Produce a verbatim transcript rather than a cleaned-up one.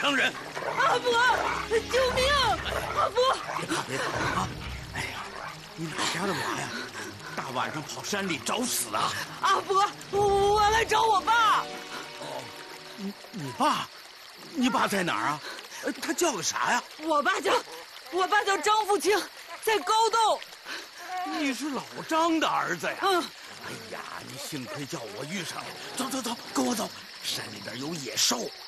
城人。 阿伯，救命！阿伯， 别怕别怕啊！哎呀，你哪家的娃呀？大晚上跑山里找死啊！ 阿伯，我来找我爸。 哦，你你爸？你爸在哪儿啊？他叫个啥呀？ 我爸叫，我爸叫张富清，在高洞。 你是老张的儿子呀？ 嗯。 哎呀，你幸亏叫我遇上了。走走走，跟我走，山里边有野兽。